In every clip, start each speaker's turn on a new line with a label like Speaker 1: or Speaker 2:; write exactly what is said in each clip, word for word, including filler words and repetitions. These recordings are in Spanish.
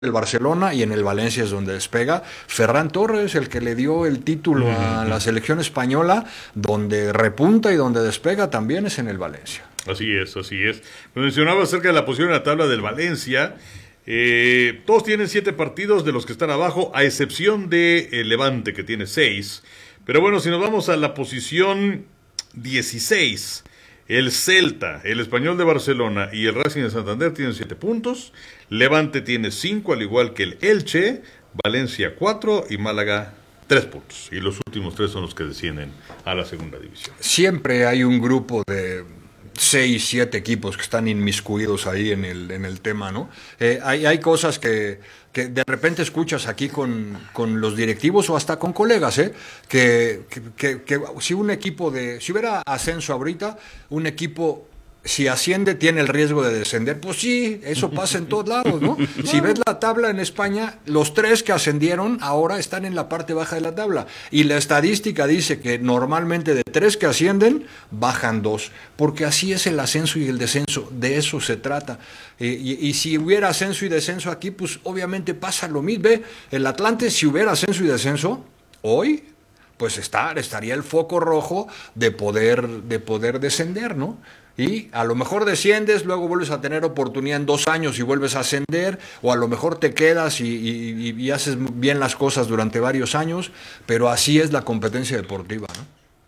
Speaker 1: el Barcelona y en el Valencia es donde despega. Ferran Torres, el que le dio el título a la selección española, donde repunta y donde despega también es en el Valencia.
Speaker 2: Así es, así es. Mencionaba acerca de la posición en la tabla del Valencia. Eh, todos tienen siete partidos de los que están abajo, a excepción de el Levante, que tiene seis. Pero bueno, si nos vamos a la posición dieciséis, el Celta, el Español de Barcelona y el Racing de Santander tienen siete puntos. Levante tiene cinco, al igual que el Elche. Valencia cuatro y Málaga tres puntos. Y los últimos tres son los que descienden a la segunda división.
Speaker 1: Siempre hay un grupo de seis, siete equipos que están inmiscuidos ahí en el, en el tema, ¿no? Eh, hay, hay cosas que, que de repente escuchas aquí con, con los directivos o hasta con colegas, ¿eh? Que, que, que, que si un equipo de, si hubiera ascenso ahorita, un equipo, si asciende, tiene el riesgo de descender. Pues sí, eso pasa en todos lados, ¿no? Si ves la tabla en España, los tres que ascendieron ahora están en la parte baja de la tabla. Y la estadística dice que normalmente de tres que ascienden, bajan dos. Porque así es el ascenso y el descenso. De eso se trata. Eh, y, y si hubiera ascenso y descenso aquí, pues obviamente pasa lo mismo. Ve, el Atlante, si hubiera ascenso y descenso, hoy, pues estar, estaría el foco rojo de poder, de poder descender, ¿no? Y a lo mejor desciendes, luego vuelves a tener oportunidad en dos años y vuelves a ascender, o a lo mejor te quedas y, y, y haces bien las cosas durante varios años, pero así es la competencia deportiva, ¿no?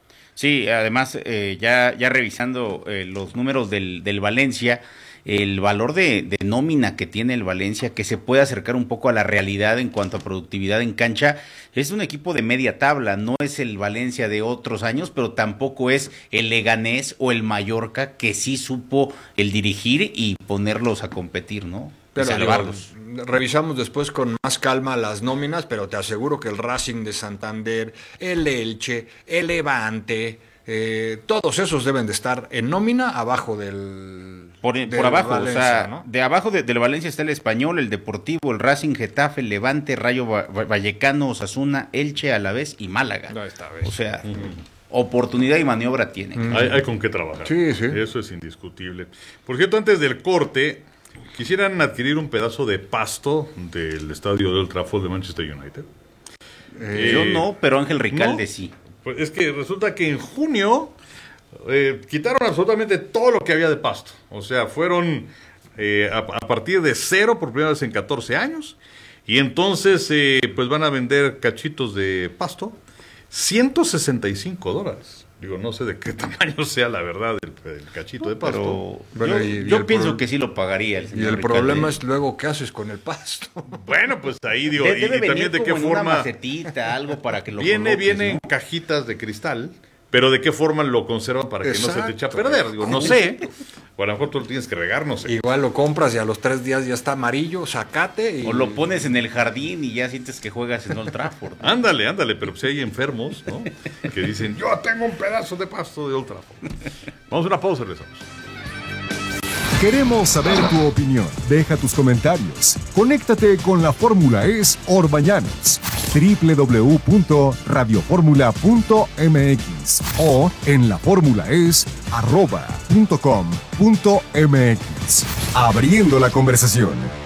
Speaker 3: Sí, además, eh, ya, ya revisando eh, los números del, del Valencia, el valor de, de nómina que tiene el Valencia, que se puede acercar un poco a la realidad en cuanto a productividad en cancha, es un equipo de media tabla, no es el Valencia de otros años, pero tampoco es el Leganés o el Mallorca, que sí supo el dirigir y ponerlos a competir, ¿no?
Speaker 1: Pero
Speaker 3: salvarlos.
Speaker 1: Digo, revisamos después con más calma las nóminas, pero te aseguro que el Racing de Santander, el Elche, el Levante, eh, todos esos deben de estar en nómina abajo del...
Speaker 3: Por,
Speaker 1: del
Speaker 3: por abajo,
Speaker 1: Valencia,
Speaker 3: o sea,
Speaker 1: ¿no?
Speaker 3: de abajo de, del Valencia está el Español, el Deportivo, el Racing, Getafe, el Levante, Rayo Vallecano, Osasuna, Elche, Alavés y Málaga.
Speaker 1: No, esta vez.
Speaker 3: O sea, uh-huh. oportunidad y maniobra tienen.
Speaker 2: Uh-huh. Hay, hay con qué trabajar.
Speaker 1: Sí, sí.
Speaker 2: Eso es indiscutible. Por cierto, antes del corte, ¿quisieran adquirir un pedazo de pasto del estadio de Old Trafford de Manchester United?
Speaker 3: Eh, Yo no, pero Ángel Ricalde
Speaker 2: ¿no?
Speaker 3: sí.
Speaker 2: Pues es que resulta que en junio eh, quitaron absolutamente todo lo que había de pasto. O sea, fueron eh, a, a partir de cero por primera vez en catorce años. Y entonces eh, pues van a vender cachitos de pasto, ciento sesenta y cinco dólares. Digo, no sé de qué tamaño sea la verdad el, el cachito de pasto.
Speaker 3: Pero
Speaker 1: bueno,
Speaker 3: yo,
Speaker 1: y, y
Speaker 3: yo pienso
Speaker 1: pro...
Speaker 3: que sí lo pagaría el señor
Speaker 1: Y el
Speaker 3: Ricalde.
Speaker 1: problema es luego qué haces con el pasto.
Speaker 2: Bueno, pues ahí digo,
Speaker 3: De,
Speaker 2: y,
Speaker 3: debe
Speaker 2: y también de qué
Speaker 3: como en una
Speaker 2: forma...
Speaker 3: macetita, algo para que lo
Speaker 2: Viene,
Speaker 3: coloques,
Speaker 2: viene
Speaker 3: ¿no?
Speaker 2: en cajitas de cristal, pero de qué forma lo conservan para que
Speaker 1: Exacto.
Speaker 2: no se te eche a perder. Digo, no sé. O a lo mejor tú lo tienes que regar, no sé.
Speaker 1: Igual lo compras y a los tres días ya está amarillo, sacate. Y...
Speaker 3: O lo pones en el jardín y ya sientes que juegas en Old Trafford, ¿no?
Speaker 2: Ándale, ándale, pero si hay enfermos, ¿no? Que dicen, yo tengo un pedazo de pasto de Old Trafford. Vamos a una pausa, regresamos.
Speaker 4: Queremos saber tu opinión. Deja tus comentarios. Conéctate con la Fórmula E S Orbañanos. doble u doble u doble u punto radio fórmula punto m x o en laformulaes arroba punto com punto m x. Abriendo la conversación.